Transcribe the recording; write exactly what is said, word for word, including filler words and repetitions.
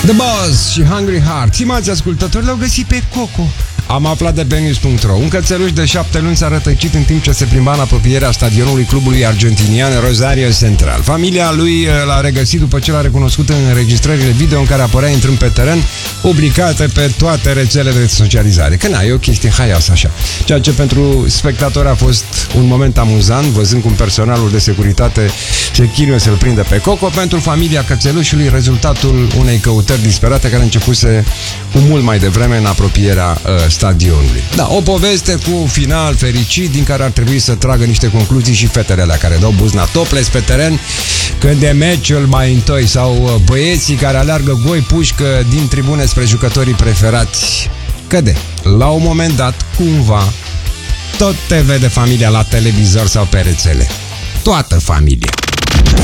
The Boss și Hungry Heart. Stimați ascultători, l-au găsit pe Coco. Am aflat de pe news punct ro. Un cățeluș de șapte luni s-a rătăcit în timp ce se plimba în apropierea stadionului clubului argentinian Rosario Central. Familia lui l-a regăsit după ce l-a recunoscut în înregistrările video în care apărea intrând pe teren, publicate pe toate rețelele de socializare. Că na, e o chestie haioasă așa. Ceea ce pentru spectatori a fost un moment amuzant, văzând cum personalul de securitate se chinuie să-l prindă pe Coco. Pentru familia cățelușului, rezultatul unei căutări disperate care începuse cu mult mai devreme în apropierea uh, stadionului. Da, o poveste cu final fericit din care ar trebui să tragă niște concluzii și fetele alea care dau buzna topless pe teren când e meciul mai întâi, sau băieții care aleargă goi pușcă din tribune spre jucătorii preferați. Că de, la un moment dat, cumva, tot te vede familia la televizor sau pe rețele. Toată familia.